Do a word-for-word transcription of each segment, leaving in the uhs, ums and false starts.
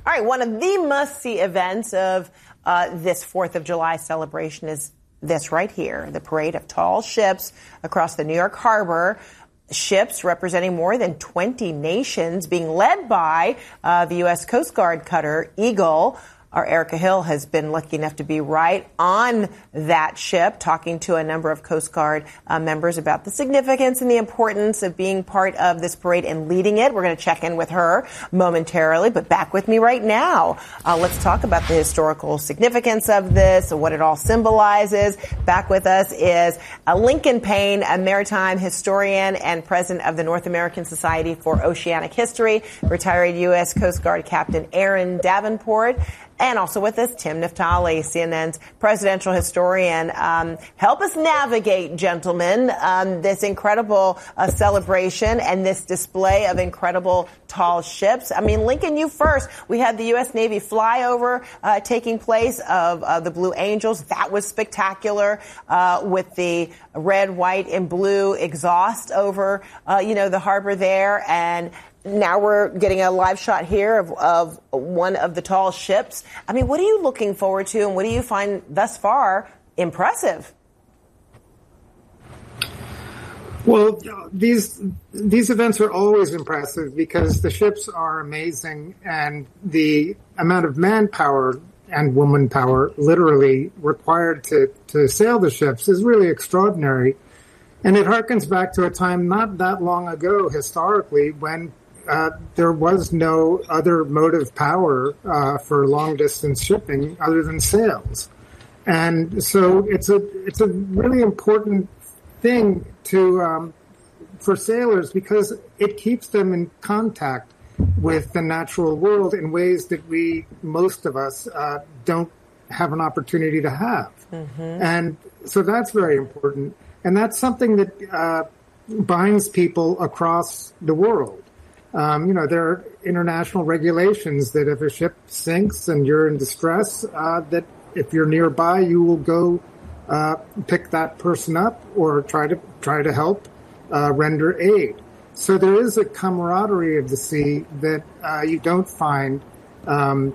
All right, one of the must-see events of uh, this fourth of July celebration is this right here, the parade of tall ships across the New York Harbor. Ships representing more than twenty nations being led by uh, the U S Coast Guard cutter Eagle. Our Erica Hill has been lucky enough to be right on that ship, talking to a number of Coast Guard uh, members about the significance and the importance of being part of this parade and leading it. We're going to check in with her momentarily, but back with me right now. Uh, let's talk about the historical significance of this and what it all symbolizes. Back with us is uh, Lincoln Payne, a maritime historian and president of the North American Society for Oceanic History, retired U S Coast Guard Captain Aaron Davenport. And also with us, Tim Naftali, C N N's presidential historian. Um, help us navigate, gentlemen, um, this incredible uh, celebration and this display of incredible tall ships. I mean, Lincoln, you first. We had the U S Navy flyover uh, taking place of uh, the Blue Angels. That was spectacular uh, with the red, white, and blue exhaust over, uh, you know, the harbor there. And now we're getting a live shot here of, of one of the tall ships. I mean, what are you looking forward to, and what do you find thus far impressive? Well, these these events are always impressive because the ships are amazing, and the amount of manpower and woman power literally required to, to sail the ships is really extraordinary. And it harkens back to a time not that long ago, historically, when Uh, there was no other motive power uh, for long-distance shipping other than sails, and so it's a it's a really important thing to um, for sailors because it keeps them in contact with the natural world in ways that we most of us uh, don't have an opportunity to have, mm-hmm. and so that's very important, and that's something that uh, binds people across the world. Um, you know, there are international regulations that if a ship sinks and you're in distress, uh, that if you're nearby, you will go uh, pick that person up or try to try to help uh, render aid. So there is a camaraderie of the sea that uh, you don't find um,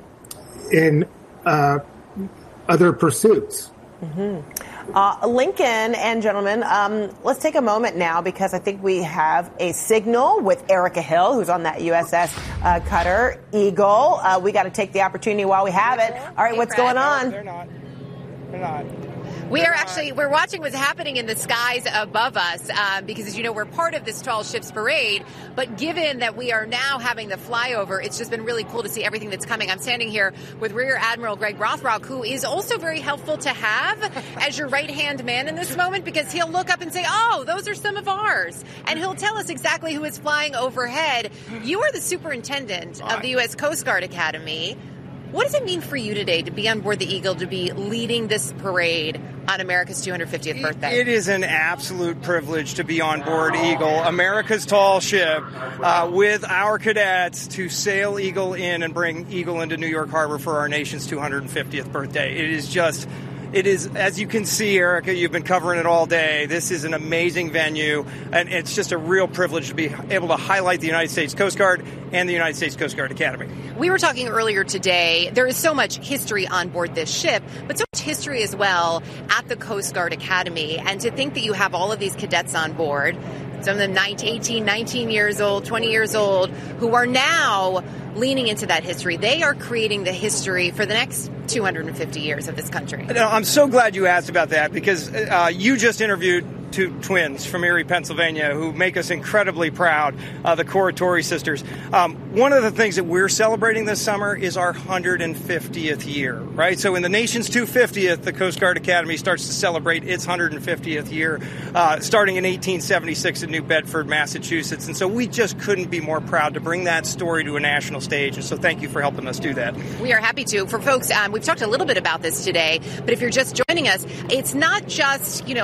in uh, other pursuits. Mm-hmm. Uh, Lincoln and gentlemen, um, let's take a moment now because I think we have a signal with Erica Hill, who's on that U S S uh, cutter Eagle. Uh, we got to take the opportunity while we have it. All right, what's going on? They're not. They're not. We are actually, we're watching what's happening in the skies above us uh, because, as you know, we're part of this Tall Ships Parade. But given that we are now having the flyover, it's just been really cool to see everything that's coming. I'm standing here with Rear Admiral Greg Rothrock, who is also very helpful to have as your right-hand man in this moment because he'll look up and say, oh, those are some of ours. And he'll tell us exactly who is flying overhead. You are the superintendent of the U S Coast Guard Academy. What does it mean for you today to be on board the Eagle, to be leading this parade on America's two hundred fiftieth birthday? It is an absolute privilege to be on board Eagle, America's tall ship, uh, with our cadets to sail Eagle in and bring Eagle into New York Harbor for our nation's two hundred fiftieth birthday. It is just... It is, as you can see, Erica, you've been covering it all day. This is an amazing venue, and it's just a real privilege to be able to highlight the United States Coast Guard and the United States Coast Guard Academy. We were talking earlier today. There is so much history on board this ship, but so much history as well at the Coast Guard Academy. And to think that you have all of these cadets on board, some of them nineteen, eighteen, nineteen years old, twenty years old, who are now leaning into that history. They are creating the history for the next two hundred fifty years of this country. No, I'm so glad you asked about that because uh, you just interviewed two twins from Erie, Pennsylvania, who make us incredibly proud, uh, the Corritore sisters. Um, one of the things that we're celebrating this summer is our one hundred fiftieth year, right? So in the nation's two hundred fiftieth, the Coast Guard Academy starts to celebrate its one hundred fiftieth year, uh, starting in eighteen seventy-six in New Bedford, Massachusetts. And so we just couldn't be more proud to bring that story to a national stage. And so thank you for helping us do that. We are happy to. For folks, um, we've talked a little bit about this today, but if you're just joining us, it's not just, you know,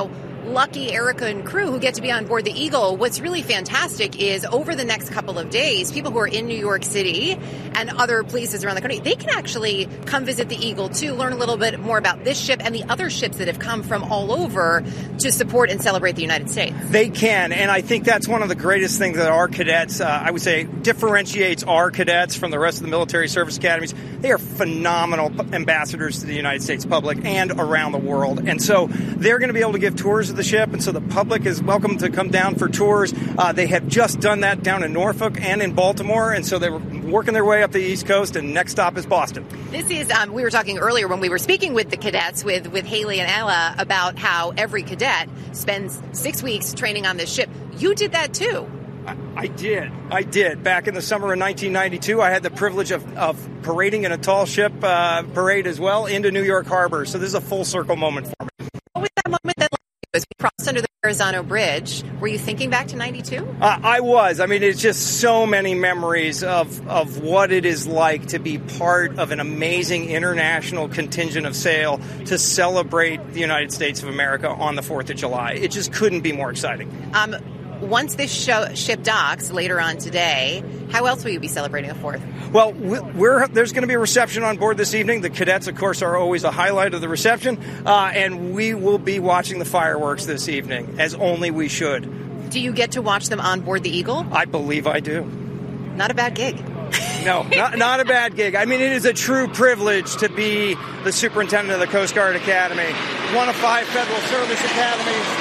lucky Erica and crew who get to be on board the Eagle. What's really fantastic is over the next couple of days, people who are in New York City and other places around the country, they can actually come visit the Eagle too, learn a little bit more about this ship and the other ships that have come from all over to support and celebrate the United States. They can, and I think that's one of the greatest things that our cadets, uh, I would say, differentiates our cadets from the rest of the military service academies. They are phenomenal ambassadors to the United States public and around the world. And so they're going to be able to give tours of the ship, and so the public is welcome to come down for tours. Uh, they have just done that down in Norfolk and in Baltimore, and so they were working their way up the East Coast, and next stop is Boston. This is, um, we were talking earlier when we were speaking with the cadets, with, with Haley and Ella, about how every cadet spends six weeks training on this ship. You did that too. I did. I did. Back in the summer of nineteen ninety-two, I had the privilege of, of parading in a tall ship uh, parade as well into New York Harbor. So this is a full circle moment for me. What was that moment that as we crossed under the Verrazano Bridge? Were you thinking back to ninety-two? Uh, I was. I mean, it's just so many memories of, of what it is like to be part of an amazing international contingent of sail to celebrate the United States of America on the fourth of July. It just couldn't be more exciting. Um, Once this show, ship docks later on today, how else will you be celebrating the fourth? Well, we're, there's going to be a reception on board this evening. The cadets, of course, are always a highlight of the reception, uh, and we will be watching the fireworks this evening, as only we should. Do you get to watch them on board the Eagle? I believe I do. Not a bad gig. No, not, not a bad gig. I mean, it is a true privilege to be the superintendent of the Coast Guard Academy, one of five Federal Service Academies,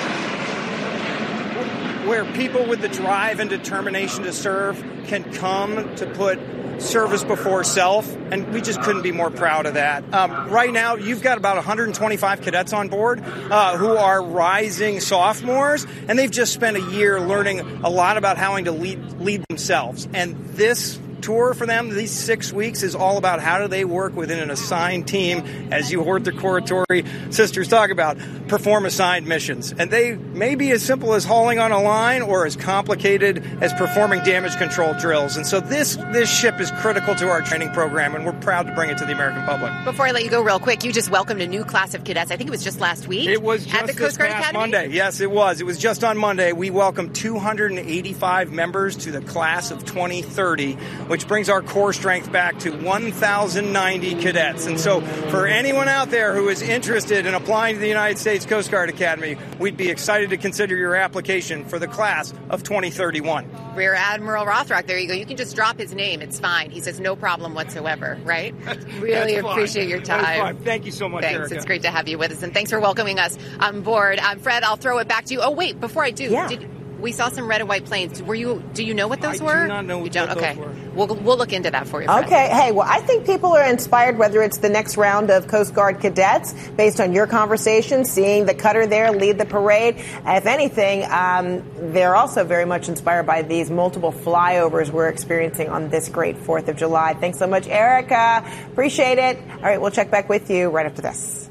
where people with the drive and determination to serve can come to put service before self, and we just couldn't be more proud of that. Um, right now, you've got about one hundred twenty-five cadets on board uh, who are rising sophomores, and they've just spent a year learning a lot about how to lead, lead themselves. And this tour for them, these six weeks, is all about how do they work within an assigned team, as you heard the Coratory sisters talk about, perform assigned missions. And they may be as simple as hauling on a line or as complicated as performing damage control drills. And so this this ship is critical to our training program, and we're proud to bring it to the American public. Before I let you go real quick, you just welcomed a new class of cadets. I think it was just last week. It was just at the Coast Guard Academy? Monday. Yes, it was. It was just on Monday. We welcomed two hundred eighty-five members to the class of twenty thirty, which brings our core strength back to one thousand ninety cadets. And so for anyone out there who is interested in applying to the United States Coast Guard Academy, we'd be excited to consider your application for the class of twenty thirty-one. Rear Admiral Rothrock, there you go. You can just drop his name. It's fine. He says no problem whatsoever, right? Really appreciate your time. Thank you so much, Thanks. Erica. It's great to have you with us, and thanks for welcoming us on board. Um, Fred, I'll throw it back to you. Oh, wait, before I do, yeah. did, we saw some red and white planes. Were you? Do you know what those I were? I do not know you what don't? those okay. were. We'll, we'll look into that for you, Fred. Okay. Hey, well, I think people are inspired, whether it's the next round of Coast Guard cadets, based on your conversation, seeing the cutter there lead the parade. If anything, um, they're also very much inspired by these multiple flyovers we're experiencing on this great fourth of July. Thanks so much, Erica. Appreciate it. All right, we'll check back with you right after this.